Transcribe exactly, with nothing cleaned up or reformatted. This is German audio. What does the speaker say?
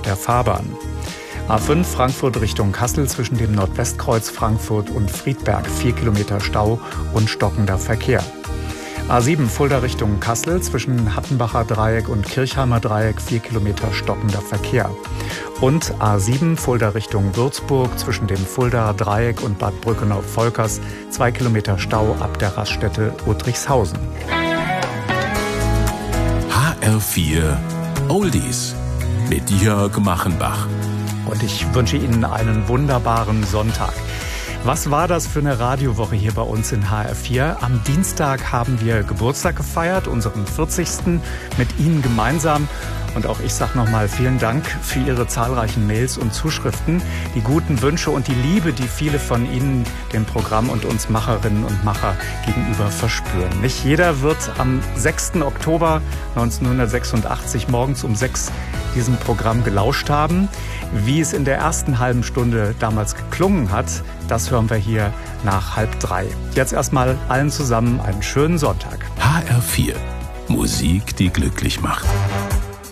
der Fahrbahn. A fünf Frankfurt Richtung Kassel zwischen dem Nordwestkreuz Frankfurt und Friedberg vier Kilometer Stau und stockender Verkehr. A sieben Fulda Richtung Kassel zwischen Hattenbacher Dreieck und Kirchheimer Dreieck vier Kilometer stockender Verkehr. Und A sieben Fulda Richtung Würzburg zwischen dem Fuldaer Dreieck und Bad Brückenau-Volkers zwei Kilometer Stau ab der Raststätte Uttrichshausen. H R vier Oldies mit Jörg Machenbach. Und ich wünsche Ihnen einen wunderbaren Sonntag. Was war das für eine Radiowoche hier bei uns in H R vier? Am Dienstag haben wir Geburtstag gefeiert, unseren vierzigsten mit Ihnen gemeinsam. Und auch ich sage nochmal vielen Dank für Ihre zahlreichen Mails und Zuschriften, die guten Wünsche und die Liebe, die viele von Ihnen dem Programm und uns Macherinnen und Macher gegenüber verspüren. Nicht jeder wird am sechsten Oktober neunzehnhundertsechsundachtzig morgens um sechs diesem Programm gelauscht haben. Wie es in der ersten halben Stunde damals geklungen hat, das hören wir hier nach halb drei. Jetzt erstmal allen zusammen einen schönen Sonntag. H R vier. Musik, die glücklich macht.